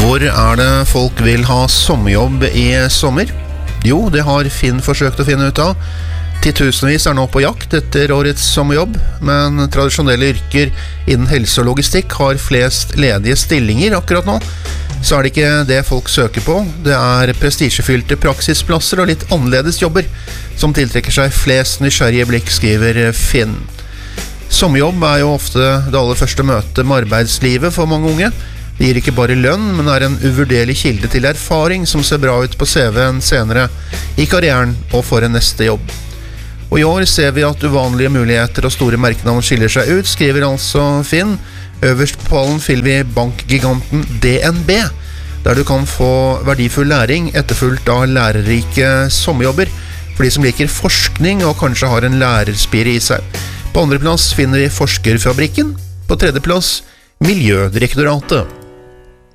Hvor det folk vil ha sommerjobb i sommer? Jo, det har Finn forsøkt å finne ut av. Titusenvis nå på jakt etter årets sommerjobb, men tradisjonelle yrker innen helse og logistikk har flest ledige stillinger akkurat nå. Så det ikke det folk søker på. Det prestisjefylte praksisplasser og litt annerledes jobber som tiltrekker seg flest nysgjerrige blikk, skriver Finn. Sommerjobb jo ofte det aller første møtet med arbeidslivet for mange unge. Det gir ikke bare lønn, men en uvurderlig kilde til erfaring som ser bra ut på CV-en senere i karrieren og for en neste jobb. Og i år ser vi at uvanlige muligheter og store merkenavn skiller seg ut, skriver altså Finn. Øverst på pallen finner vi bankgiganten DNB, der du kan få verdifull læring etterfulgt av lærerike sommerjobber for de som liker forskning og kanskje har en lærerspire i seg. På andre plass finner vi Forskerfabrikken, på tredje plass Miljødirektoratet.